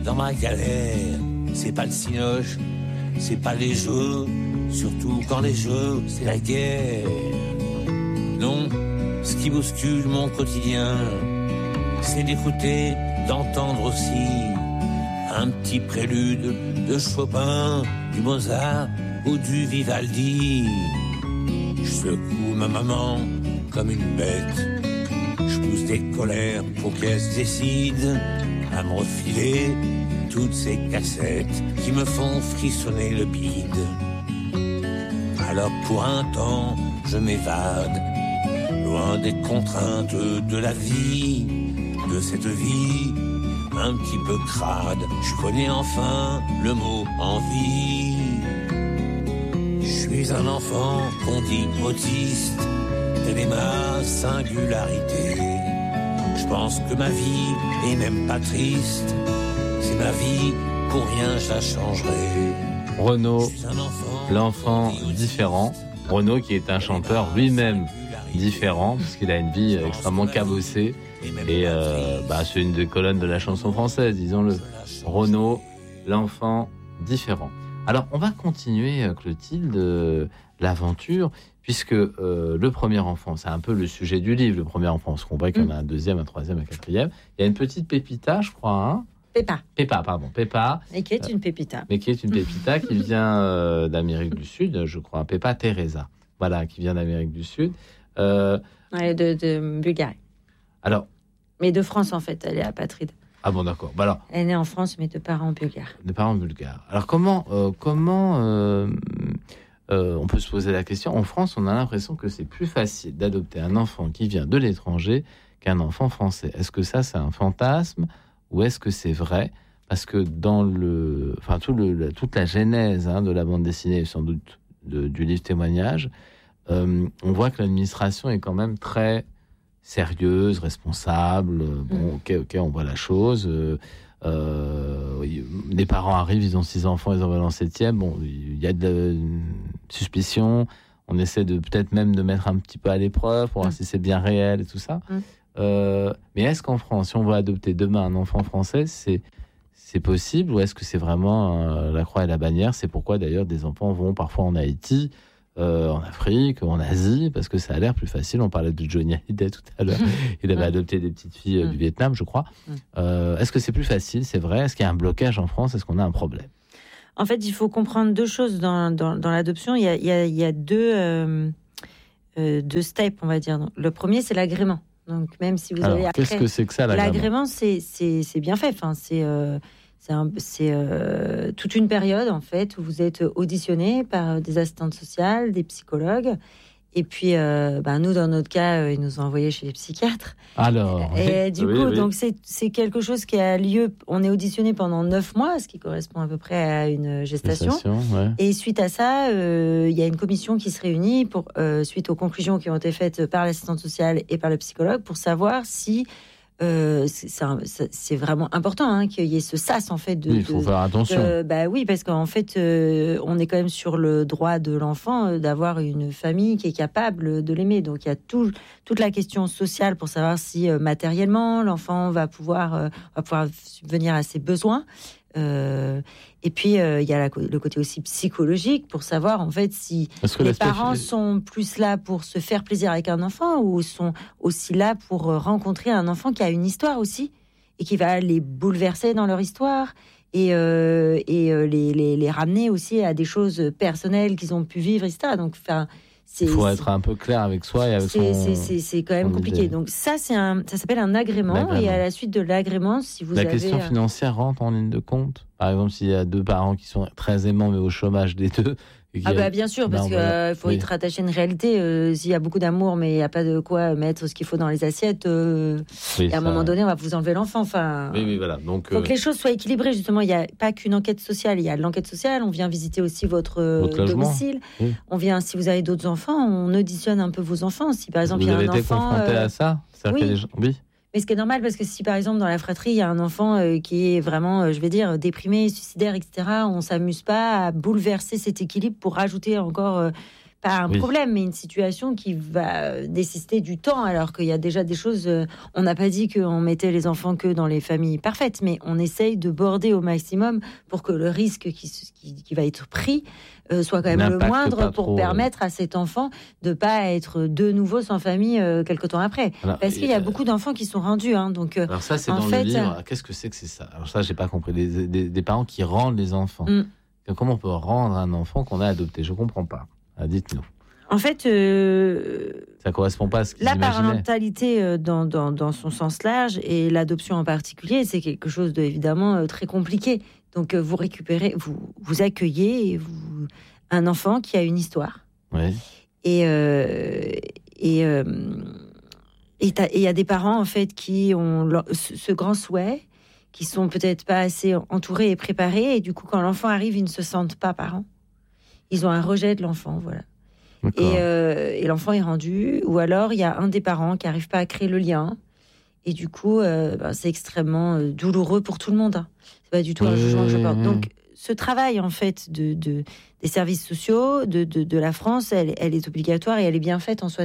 Dans ma galère, c'est pas le cinoche, c'est pas les jeux, surtout quand les jeux, c'est la guerre. Non, ce qui bouscule mon quotidien, c'est d'écouter, d'entendre aussi un petit prélude de Chopin, du Mozart ou du Vivaldi. Je secoue ma maman comme une bête, je pousse des colères pour qu'elle se décide à me refiler toutes ces cassettes qui me font frissonner le bide. Alors pour un temps, je m'évade, loin des contraintes de la vie, de cette vie un petit peu crade. Je connais enfin le mot envie. Je suis un enfant qu'on dit autiste, telle est ma singularité. Je pense que ma vie est même pas triste, c'est ma vie, pour rien je la changerai. Renaud, l'enfant différent. Renaud qui est un chanteur lui-même différent, parce qu'il a une vie extrêmement cabossée. Et c'est une des colonnes de la chanson française, disons-le. Renaud, l'enfant différent. Alors, on va continuer, Clotilde, l'aventure, puisque le premier enfant, c'est un peu le sujet du livre, le premier enfant. On se comprend qu'il y en a un deuxième, un troisième, un quatrième. Il y a une petite Pépita, je crois, hein. Péppa. Et qui est une pépita. Mais qui est une pépita qui vient d'Amérique du Sud, je crois. Péppa Teresa. Voilà, qui vient d'Amérique du Sud. De Bulgarie. Alors. Mais de France, en fait. Elle est apatride. Ah bon, d'accord. Alors, elle est née en France, mais de parents bulgares. Alors, comment on peut se poser la question. En France, on a l'impression que c'est plus facile d'adopter un enfant qui vient de l'étranger qu'un enfant français. Est-ce que ça, c'est un fantasme ou est-ce que c'est vrai ? Parce que dans toute la genèse de la bande dessinée, sans doute du livre témoignage, on voit que l'administration est quand même très sérieuse, responsable. Ok, on voit la chose. Les parents arrivent, ils ont 6 enfants, ils en veulent un 7e. Bon, il y a de suspicion. On essaie de peut-être même de mettre un petit peu à l'épreuve pour voir si c'est bien réel et tout ça. Mais est-ce qu'en France, si on veut adopter demain un enfant français, c'est possible, ou est-ce que c'est vraiment la croix et la bannière ? C'est pourquoi d'ailleurs des enfants vont parfois en Haïti, en Afrique, en Asie, parce que ça a l'air plus facile. On parlait de Johnny Hallyday tout à l'heure. Il avait adopté des petites filles du Vietnam, je crois. Est-ce que c'est plus facile ? C'est vrai ? Est-ce qu'il y a un blocage en France ? Est-ce qu'on a un problème ? En fait, il faut comprendre 2 choses dans l'adoption. Il y a deux steps, on va dire. Le premier, c'est l'agrément. Donc, même si vous avez qu'est-ce que c'est que ça, l'agrément ? C'est bien fait. Enfin, c'est toute une période, en fait, où vous êtes auditionné par des assistantes sociales, des psychologues. Et puis, nous, dans notre cas, ils nous ont envoyés chez les psychiatres. Alors, donc c'est quelque chose qui a lieu. On est auditionné pendant 9 mois, ce qui correspond à peu près à une gestation. Et suite à ça, il y a une commission qui se réunit suite aux conclusions qui ont été faites par l'assistante sociale et par le psychologue pour savoir si c'est vraiment important qu'il y ait ce sas en fait il faut faire attention. Oui, parce qu'en fait on est quand même sur le droit de l'enfant d'avoir une famille qui est capable de l'aimer. Donc il y a toute la question sociale pour savoir si matériellement l'enfant va pouvoir subvenir à ses besoins. Et puis il y a le côté aussi psychologique pour savoir en fait si les parents sont plus là pour se faire plaisir avec un enfant ou sont aussi là pour rencontrer un enfant qui a une histoire aussi et qui va les bouleverser dans leur histoire et les ramener aussi à des choses personnelles qu'ils ont pu vivre, etc. Donc il faut être un peu clair avec soi et avec c'est quand même compliqué. Donc ça s'appelle un agrément. Et à la suite de l'agrément, si vous avez... La question financière rentre en ligne de compte. Par exemple, s'il y a 2 parents qui sont très aimants mais au chômage des 2... bien sûr, parce qu'il faut être attaché à une réalité. S'il y a beaucoup d'amour, mais il n'y a pas de quoi mettre ce qu'il faut dans les assiettes, et à un moment donné, on va vous enlever l'enfant. Enfin, voilà. Donc que les choses soient équilibrées, justement. Il n'y a pas qu'une enquête sociale. Il y a l'enquête sociale. On vient visiter aussi votre domicile. On vient, si vous avez d'autres enfants, on auditionne un peu vos enfants. Si par exemple, il y a un enfant... Vous avez été confronté à ça ? Oui. Mais ce qui est normal, parce que si par exemple dans la fratrie il y a un enfant qui est vraiment, déprimé, suicidaire, etc., on s'amuse pas à bouleverser cet équilibre pour rajouter encore pas un problème, mais une situation qui va nécessiter du temps, alors qu'il y a déjà des choses... on n'a pas dit qu'on mettait les enfants que dans les familles parfaites, mais on essaye de border au maximum pour que le risque qui va être pris soit quand même le moindre pour permettre à cet enfant de ne pas être de nouveau sans famille quelque temps après. Alors, parce qu'il y a beaucoup d'enfants qui sont rendus. Donc, alors ça, c'est dans le livre. Qu'est-ce que c'est ça? Alors ça, j'ai pas compris. Des parents qui rendent les enfants. Comment on peut rendre un enfant qu'on a adopté? Je comprends pas. Dites-nous. En fait, ça correspond pas à ce qu'ils la imaginaient. parentalité dans son sens large et l'adoption en particulier, c'est quelque chose évidemment très compliqué. Donc vous récupérez, vous accueillez un enfant qui a une histoire. Oui. Et il y a des parents en fait qui ont ce grand souhait, qui sont peut-être pas assez entourés et préparés, et du coup quand l'enfant arrive, ils ne se sentent pas parents. Ils ont un rejet de l'enfant, voilà. Et l'enfant est rendu, ou alors il y a un des parents qui n'arrive pas à créer le lien, et du coup c'est extrêmement douloureux pour tout le monde. C'est pas du tout un jugement que je porte. Donc ce travail en fait des services sociaux de la France, elle est obligatoire et elle est bien faite en soi.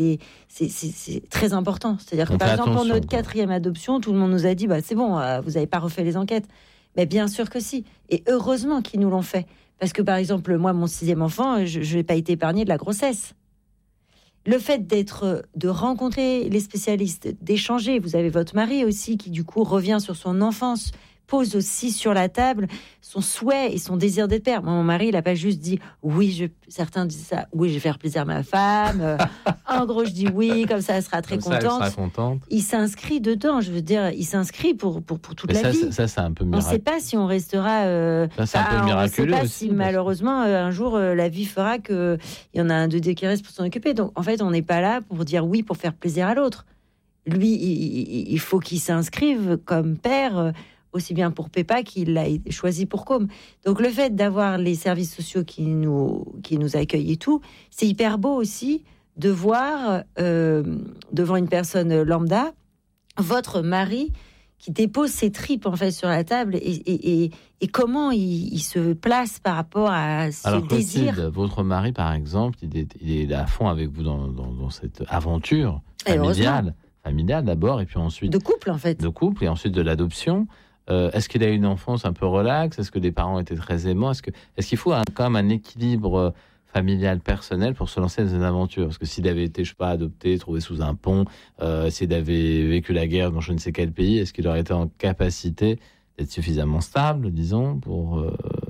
C'est très important. C'est-à-dire que par exemple pour notre 4e adoption, tout le monde nous a dit c'est bon, vous n'avez pas refait les enquêtes. Mais bien sûr que si. Et heureusement qu'ils nous l'ont fait. Parce que, par exemple, moi, mon 6e enfant, je n'ai pas été épargnée de la grossesse. Le fait de rencontrer les spécialistes, d'échanger, vous avez votre mari aussi qui, du coup, revient sur son enfance, pose aussi sur la table son souhait et son désir d'être père. Moi, mon mari, il n'a pas juste dit « oui », certains disent ça, « oui, je vais faire plaisir à ma femme ». En gros, je dis « oui », comme ça, elle sera très contente. Il s'inscrit dedans, je veux dire, il s'inscrit pour toute la vie. Ça, c'est un peu miraculeux. On ne sait pas si on restera... ça, c'est un peu miraculeux on ne sait pas aussi, si, malheureusement, un jour, la vie fera qu'il y en a un de deux qui reste pour s'en occuper. Donc, en fait, on n'est pas là pour dire oui, pour faire plaisir à l'autre. Lui, il faut qu'il s'inscrive comme père... aussi bien pour Pépa qu'il l'a choisi pour Com. Donc le fait d'avoir les services sociaux qui nous accueillent et tout, c'est hyper beau aussi de voir devant une personne lambda votre mari qui dépose ses tripes en fait sur la table et comment il se place par rapport à ce désir. Clotilde, votre mari par exemple, il est à fond avec vous dans cette aventure familiale d'abord et puis ensuite de couple en fait. De couple et ensuite de l'adoption. Est-ce qu'il a eu une enfance un peu relaxe? Est-ce que les parents étaient très aimants? Est-ce qu'il faut quand même un équilibre familial, personnel pour se lancer dans une aventure? Parce que s'il avait été, je sais pas, adopté, trouvé sous un pont, s'il avait vécu la guerre dans je ne sais quel pays, est-ce qu'il aurait été en capacité d'être suffisamment stable, disons, pour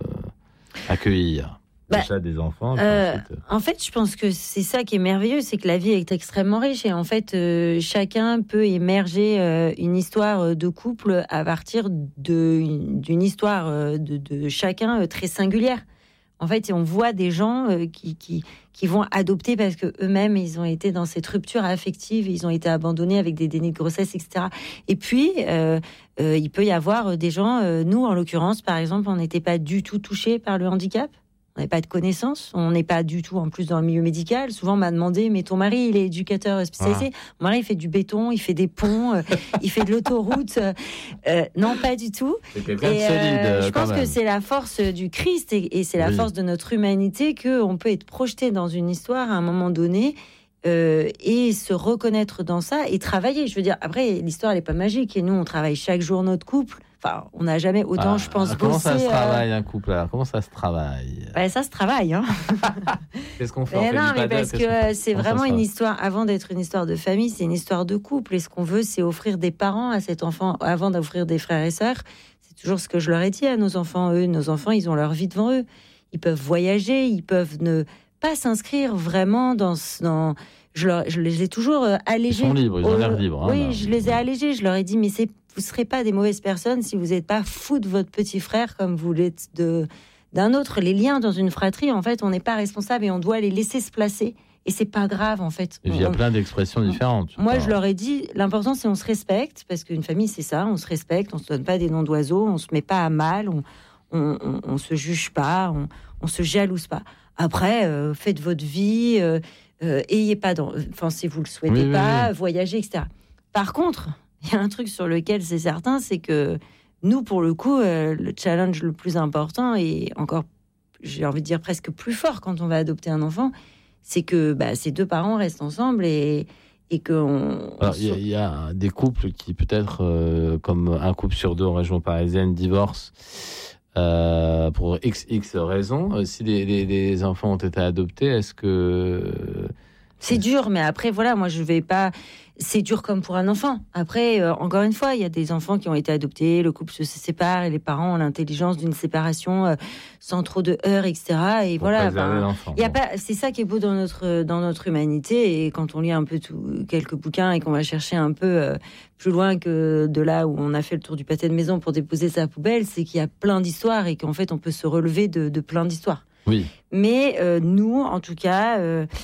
accueillir déjà des enfants En fait, je pense que c'est ça qui est merveilleux, c'est que la vie est extrêmement riche et en fait, chacun peut émerger une histoire de couple à partir d'une histoire de chacun très singulière. En fait, on voit des gens qui vont adopter parce que eux-mêmes ils ont été dans cette rupture affective, ils ont été abandonnés avec des dénis de grossesse, etc. Et puis, il peut y avoir des gens, nous en l'occurrence, par exemple, on n'était pas du tout touchés par le handicap. On n'avait pas de connaissances, on n'est pas du tout en plus dans le milieu médical. Souvent, on m'a demandé, mais ton mari, il est éducateur spécialisé. Mon mari, il fait du béton, il fait des ponts, il fait de l'autoroute. Non, pas du tout. C'est quelqu'un de solide. Je pense que c'est la force du Christ et c'est la force de notre humanité qu'on peut être projeté dans une histoire à un moment donné et se reconnaître dans ça et travailler. Je veux dire, après, l'histoire, elle n'est pas magique et nous, on travaille chaque jour notre couple. Enfin, on n'a jamais autant, je pense, comment bossé. Comment ça se travaille un couple là? Comment ça se travaille? Ça se travaille, hein. Qu'est-ce qu'on fait? Non, mais parce que c'est vraiment une histoire. Avant d'être une histoire de famille, c'est une histoire de couple. Et ce qu'on veut, c'est offrir des parents à cet enfant avant d'offrir des frères et sœurs. C'est toujours ce que je leur ai dit à nos enfants. Nos enfants, ils ont leur vie devant eux. Ils peuvent voyager, ils peuvent ne pas s'inscrire vraiment dans. Je les ai toujours allégés. Ils sont libres, ils ont l'air libres. Oui, je les ai allégés. Je leur ai dit, mais vous ne serez pas des mauvaises personnes si vous n'êtes pas fous de votre petit frère comme vous l'êtes d'un autre. Les liens dans une fratrie, en fait, on n'est pas responsable et on doit les laisser se placer. Et c'est pas grave, en fait. Il y a plein d'expressions différentes. Moi, je leur ai dit, l'important, c'est on se respecte, parce qu'une famille, c'est ça, on se respecte, on se donne pas des noms d'oiseaux, on se met pas à mal, on se juge pas, on se jalouse pas. Après, faites votre vie, ayez pas enfin, si vous le souhaitez pas, voyagez, etc. Par contre, il y a un truc sur lequel c'est certain, c'est que nous, pour le coup, le challenge le plus important et encore, j'ai envie de dire presque plus fort quand on va adopter un enfant, c'est que ces deux parents restent ensemble et que il y a des couples qui peut-être, comme un couple sur deux en région parisienne, divorcent pour x raisons. Si les enfants ont été adoptés, est-ce que... C'est dur, mais après, voilà, moi, je vais pas... C'est dur comme pour un enfant. Après, encore une fois, il y a des enfants qui ont été adoptés, le couple se sépare et les parents ont l'intelligence d'une séparation sans trop de heurts, etc. Et pour voilà, l'enfant. c'est ça qui est beau dans notre humanité. Et quand on lit un peu quelques bouquins et qu'on va chercher un peu plus loin que de là où on a fait le tour du pâté de maison pour déposer sa poubelle, c'est qu'il y a plein d'histoires et qu'en fait, on peut se relever de plein d'histoires. Oui. Mais nous, en tout cas,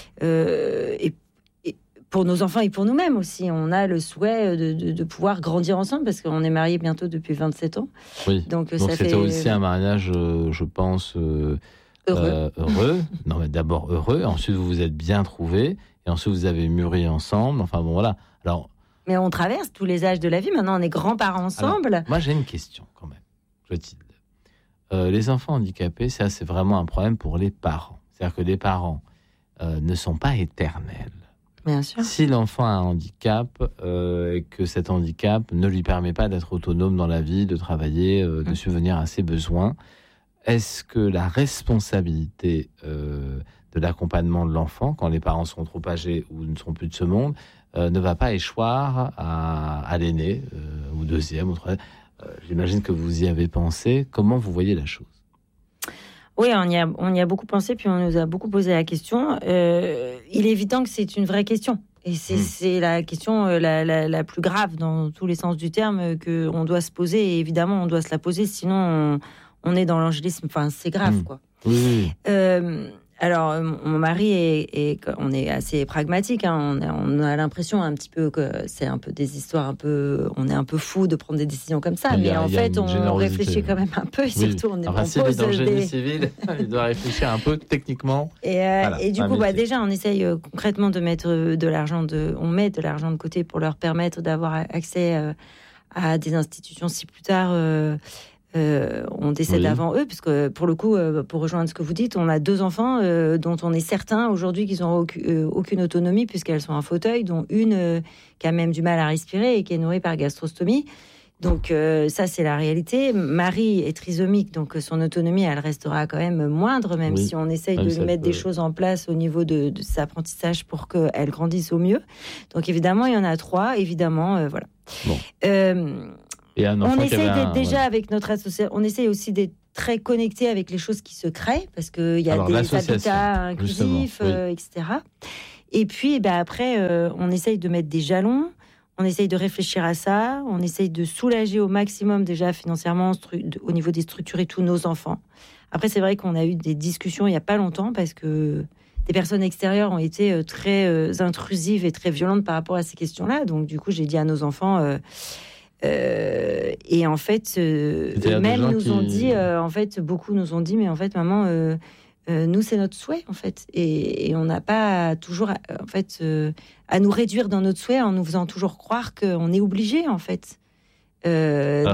et pour nos enfants et pour nous-mêmes aussi, on a le souhait de pouvoir grandir ensemble parce qu'on est mariés bientôt depuis 27 ans. Oui. Donc c'était aussi un mariage, je pense, heureux. Non, mais d'abord heureux. Ensuite, vous vous êtes bien trouvés. Et ensuite, vous avez mûri ensemble. Enfin, bon, voilà. Alors, mais on traverse tous les âges de la vie. Maintenant, on est grands-parents ensemble. Alors, moi, j'ai une question quand même, Clotilde. Les enfants handicapés, ça, c'est vraiment un problème pour les parents. C'est-à-dire que les parents ne sont pas éternels. Bien sûr. Si l'enfant a un handicap et que cet handicap ne lui permet pas d'être autonome dans la vie, de travailler, de subvenir à ses besoins, est-ce que la responsabilité de l'accompagnement de l'enfant, quand les parents seront trop âgés ou ne seront plus de ce monde, ne va pas échoir à l'aîné, ou deuxième, ou troisième? J'imagine que vous y avez pensé. Comment vous voyez la chose? Oui, on y a beaucoup pensé, puis on nous a beaucoup posé la question. Il est évident que c'est une vraie question. Et c'est la question la plus grave dans tous les sens du terme qu'on doit se poser. Et évidemment, on doit se la poser, sinon on est dans l'angélisme. Enfin, c'est grave, quoi. Oui. Alors, mon mari on est assez pragmatique. Hein, on a l'impression un petit peu que c'est un peu des histoires on est un peu fou de prendre des décisions comme ça. Mais en fait, on réfléchit quand même un peu. Surtout, on s'il est dans le génie civil, il doit réfléchir un peu techniquement. Et du coup, déjà, on essaye concrètement de mettre on met de l'argent de côté pour leur permettre d'avoir accès à des institutions si plus tard. On décède avant eux, puisque pour le coup, pour rejoindre ce que vous dites, on a 2 enfants dont on est certain aujourd'hui qu'ils n'ont aucune autonomie, puisqu'elles sont en fauteuil, dont une qui a même du mal à respirer et qui est nourrie par gastrostomie. Donc ça, c'est la réalité. Marie est trisomique, donc son autonomie, elle restera quand même moindre, même si on essaye de lui mettre des choses en place au niveau de cet apprentissage pour qu'elle grandisse au mieux. Donc évidemment, il y en a 3, évidemment, voilà. Bon. On essaye d'être déjà avec notre association, on essaye aussi d'être très connecté avec les choses qui se créent, parce qu'il y a des habitats inclusifs, etc. Et puis après, on essaye de mettre des jalons, on essaye de réfléchir à ça, on essaye de soulager au maximum déjà financièrement au niveau des structures et tous nos enfants. Après, c'est vrai qu'on a eu des discussions il n'y a pas longtemps, parce que des personnes extérieures ont été très intrusives et très violentes par rapport à ces questions-là. Donc du coup, j'ai dit à nos enfants... et en fait, eux-mêmes ont dit, beaucoup nous ont dit, mais en fait, maman, nous, c'est notre souhait, en fait. Et on n'a pas toujours, à nous réduire dans notre souhait en nous faisant toujours croire qu'on est obligé, en fait. Les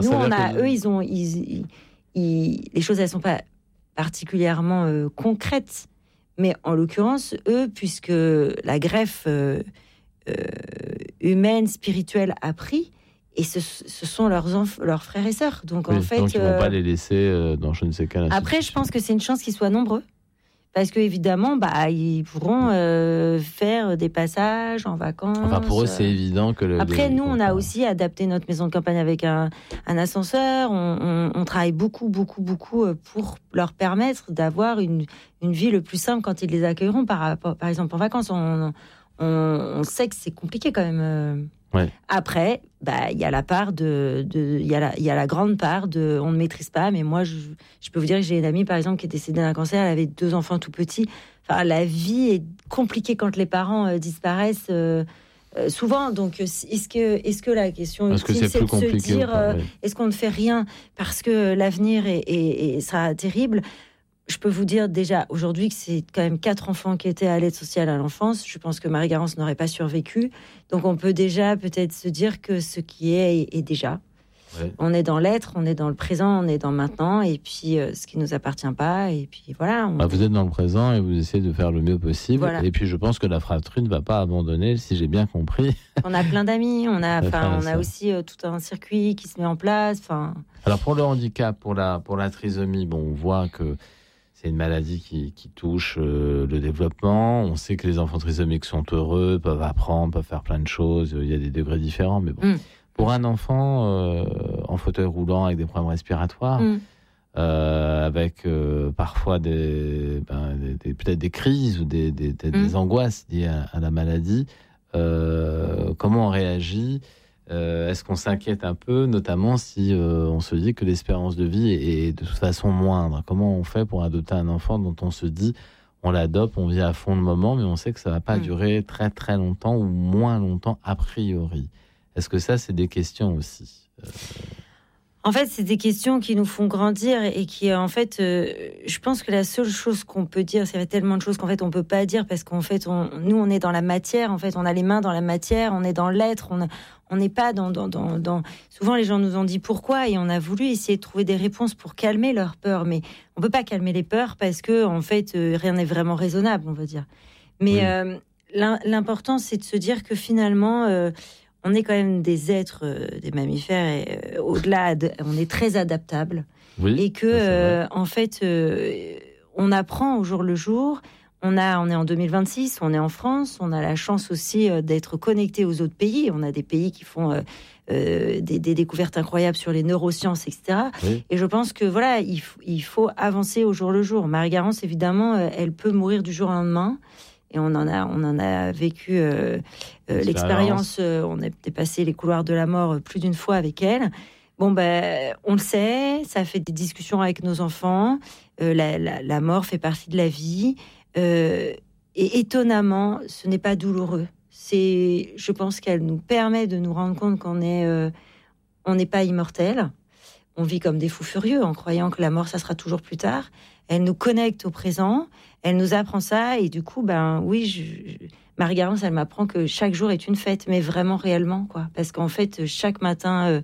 choses, elles sont pas particulièrement concrètes. Mais en l'occurrence, eux, puisque la greffe humaine, spirituelle a pris, et ce sont leurs frères et sœurs. Donc, en fait... Donc, ils ne vont pas les laisser dans je ne sais quelle institution. Après, je pense que c'est une chance qu'ils soient nombreux. Parce qu'évidemment, ils pourront faire des passages en vacances. Enfin, pour eux, c'est évident que... Après, nous, on a aussi adapté notre maison de campagne avec un ascenseur. On travaille beaucoup pour leur permettre d'avoir une vie le plus simple quand ils les accueilleront. Par exemple, en vacances, on sait que c'est compliqué quand même... Ouais. Après, il y a la part il y a la grande part de on ne maîtrise pas. Mais moi, je peux vous dire que j'ai une amie, par exemple, qui est décédée d'un cancer. Elle avait 2 enfants tout petits. Enfin, la vie est compliquée quand les parents disparaissent souvent. Donc, est-ce que la question ultime, c'est de se dire est-ce qu'on ne fait rien parce que l'avenir sera terrible? Je peux vous dire déjà aujourd'hui que c'est quand même 4 enfants qui étaient à l'aide sociale à l'enfance. Je pense que Marie-Garance n'aurait pas survécu. Donc on peut déjà peut-être se dire que ce qui est déjà. Ouais. On est dans l'être, on est dans le présent, on est dans maintenant, et puis ce qui nous appartient pas, et puis voilà. Vous êtes dans le présent et vous essayez de faire le mieux possible. Voilà. Et puis je pense que la fratrie ne va pas abandonner, si j'ai bien compris. On a plein d'amis, on a aussi tout un circuit qui se met en place. Alors pour le handicap, pour la trisomie, on voit que c'est une maladie qui touche le développement. On sait que les enfants trisomiques sont heureux, peuvent apprendre, peuvent faire plein de choses. Il y a des degrés différents, mais bon. Pour un enfant en fauteuil roulant avec des problèmes respiratoires, avec parfois peut-être des crises ou des angoisses liées à la maladie, comment on réagit? Est-ce qu'on s'inquiète un peu, notamment si on se dit que l'espérance de vie est de toute façon moindre? Comment on fait pour adopter un enfant dont on se dit on l'adopte, on vit à fond le moment, mais on sait que ça ne va pas durer très très longtemps ou moins longtemps a priori? Est-ce que ça, c'est des questions aussi En fait, c'est des questions qui nous font grandir et qui, en fait, je pense que la seule chose qu'on peut dire, c'est qu'il y a tellement de choses qu'en fait, on peut pas dire parce qu'en fait, nous, on est dans la matière. En fait, on a les mains dans la matière, on est dans l'être. On n'est pas dans. Souvent, les gens nous ont dit pourquoi et on a voulu essayer de trouver des réponses pour calmer leurs peurs, mais on peut pas calmer les peurs parce que, en fait, rien n'est vraiment raisonnable, on va dire. Mais l'important, c'est de se dire que finalement. On est quand même des êtres, des mammifères, et au-delà, on est très adaptables. Oui, et que, en fait, on apprend au jour le jour. On est en 2026, on est en France, on a la chance aussi d'être connecté aux autres pays. On a des pays qui font des découvertes incroyables sur les neurosciences, etc. Oui. Et je pense que voilà, il faut avancer au jour le jour. Marie-Garance, évidemment, elle peut mourir du jour au lendemain. Et on en a vécu l'expérience. On a dépassé les couloirs de la mort plus d'une fois avec elle. On le sait, ça fait des discussions avec nos enfants. La mort fait partie de la vie. Et étonnamment, ce n'est pas douloureux. Je pense qu'elle nous permet de nous rendre compte qu'on n'est pas immortel. On vit comme des fous furieux en croyant que la mort, ça sera toujours plus tard. Elle nous connecte au présent, elle nous apprend ça, et du coup, Marie-Garance, elle m'apprend que chaque jour est une fête, mais vraiment réellement, quoi. Parce qu'en fait, chaque matin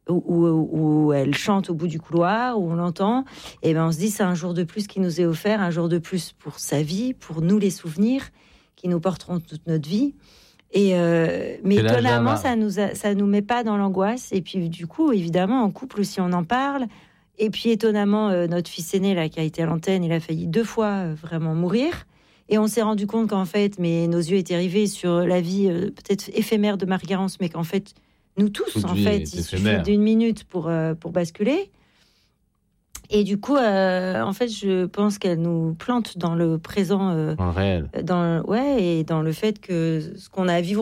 où elle chante au bout du couloir, où on l'entend, on se dit c'est un jour de plus qui nous est offert, un jour de plus pour sa vie, pour nous les souvenirs qui nous porteront toute notre vie. Mais étonnamment, ça nous met pas dans l'angoisse. Et puis du coup, évidemment, en couple aussi, on en parle. Et puis étonnamment, notre fils aîné là, qui a été à l'antenne, il a failli 2 fois vraiment mourir. Et on s'est rendu compte qu'en fait, nos yeux étaient rivés sur la vie peut-être éphémère de Marie-Garance, mais qu'en fait, nous tous, en fait, il suffit d'1 minute pour basculer. Et du coup, en fait, je pense qu'elle nous plante dans le présent, dans le réel, et dans le fait que ce qu'on a à vivre